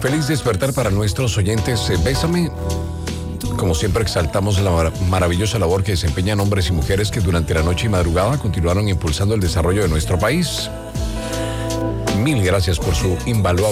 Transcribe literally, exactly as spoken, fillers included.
feliz despertar para nuestros oyentes. Eh, Bésame. Como siempre, exaltamos la mar- maravillosa labor que desempeñan hombres y mujeres que durante la noche y madrugada continuaron impulsando el desarrollo de nuestro país. Mil gracias por su invaluable